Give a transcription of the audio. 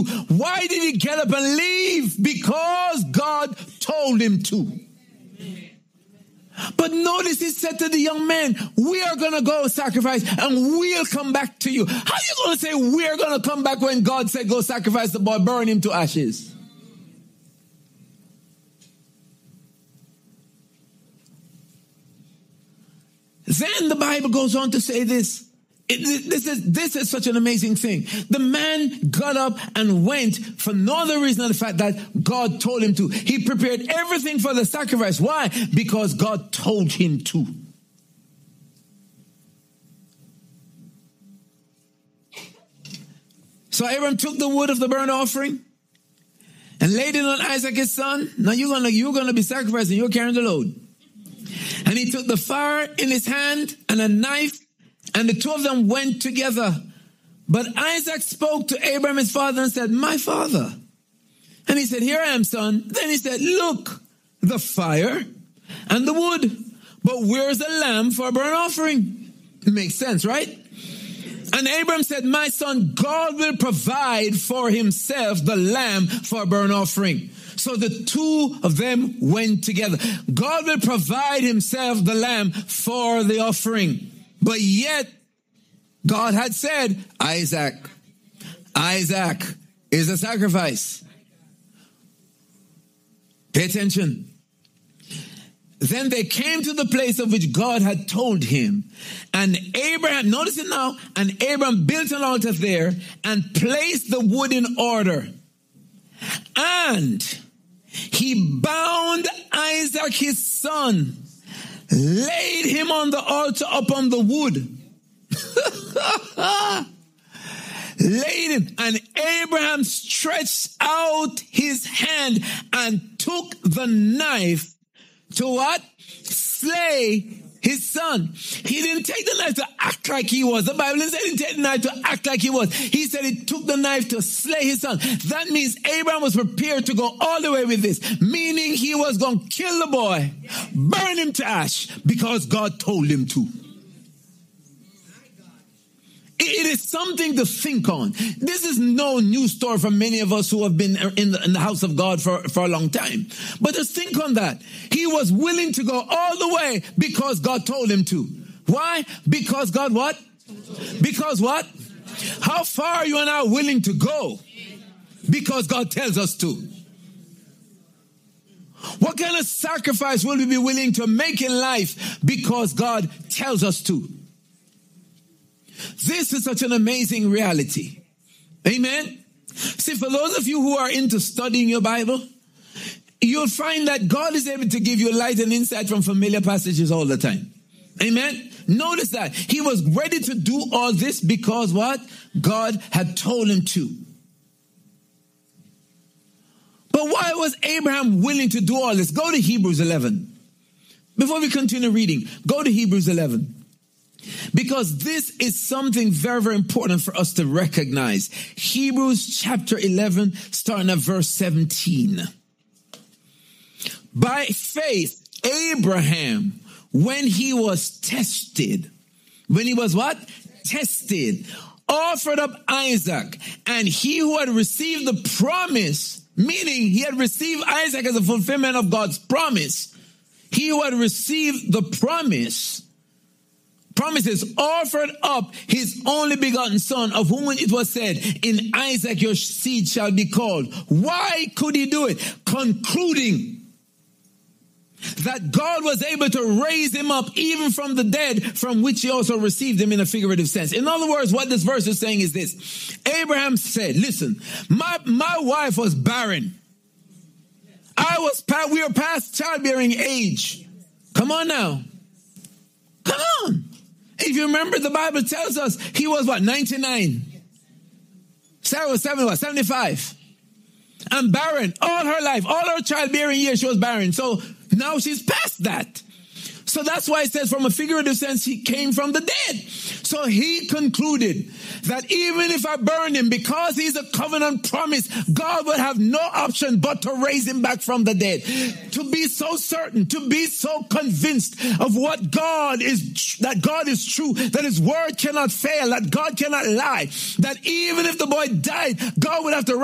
do. Why did he get up and leave? Because God told him to. But notice he said to the young man, we are going to go sacrifice and we'll come back to you. How are you going to say we're going to come back when God said go sacrifice the boy, burn him to ashes? Then the Bible goes on to say this. This is such an amazing thing. The man got up and went for no other reason than the fact that God told him to. He prepared everything for the sacrifice. Why? Because God told him to. So Abraham took the wood of the burnt offering and laid it on Isaac his son. Now you're gonna be sacrificing. You're carrying the load. And he took the fire in his hand and a knife, and the two of them went together. But Isaac spoke to Abraham his father and said, my father. And he said, here I am, son. Then he said, look, the fire and the wood, but where's the lamb for a burnt offering? It makes sense, right? And Abraham said, my son, God will provide for himself the lamb for a burnt offering. So the two of them went together. God will provide himself the lamb for the offering. But yet, God had said, Isaac is a sacrifice. Pay attention. Then they came to the place of which God had told him. And Abraham, notice it now, and Abraham built an altar there and placed the wood in order. And he bound Isaac his son, laid him on the altar upon the wood. Laid him, and Abraham stretched out his hand and took the knife to what? Slay his son. He didn't take the knife to act like he was. The Bible said he didn't take the knife to act like he was. He said he took the knife to slay his son. That means Abraham was prepared to go all the way with this, meaning he was going to kill the boy, burn him to ash, because God told him to. It is something to think on. This is no new story for many of us who have been in the house of God for a long time. But just think on that. He was willing to go all the way because God told him to. Why? Because God what? Because what? How far are you and I willing to go? Because God tells us to. What kind of sacrifice will we be willing to make in life because God tells us to? This is such an amazing reality. Amen. See, for those of you who are into studying your Bible, you'll find that God is able to give you light and insight from familiar passages all the time. Amen. Notice that he was ready to do all this because what? God had told him to. But why was Abraham willing to do all this? Go to Hebrews 11. Before we continue reading, go to Hebrews 11. Because this is something very, very important for us to recognize. Hebrews chapter 11, starting at verse 17. By faith, Abraham, when he was tested, when he was what? Tested, offered up Isaac, and he who had received the promise, meaning he had received Isaac as a fulfillment of God's promise, he who had received the promises offered up his only begotten son, of whom it was said, in Isaac your seed shall be called. Why could he do it? Concluding that God was able to raise him up even from the dead, from which he also received him in a figurative sense. In other words, what this verse is saying is this. Abraham said, listen, my wife was barren. We were past childbearing age. Come on now. Come on. If you remember, the Bible tells us he was what, 99? Sarah was 75. And barren all her life, all her childbearing years, she was barren. So now she's past that. So that's why it says from a figurative sense, he came from the dead. So he concluded that even if I burn him, because he's a covenant promise, God would have no option but to raise him back from the dead. To be so certain, to be so convinced of what God is, that God is true, that his word cannot fail, that God cannot lie, that even if the boy died, God would have to